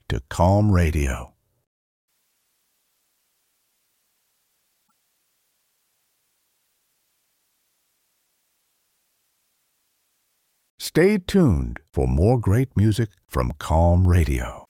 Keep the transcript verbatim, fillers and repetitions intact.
to Calm Radio. Stay tuned for more great music from Calm Radio.